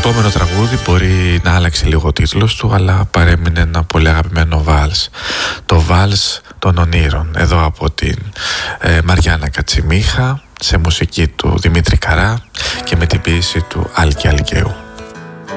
επόμενο τραγούδι μπορεί να άλλαξε λίγο ο τίτλος του, αλλά παρέμεινε ένα πολύ αγαπημένο βάλς. Το βάλς των ονείρων, εδώ από την Μαριάννα Κατσιμίχα, σε μουσική του Δημήτρη Καρά και με την ποίηση του Άλκη Αλκαίου.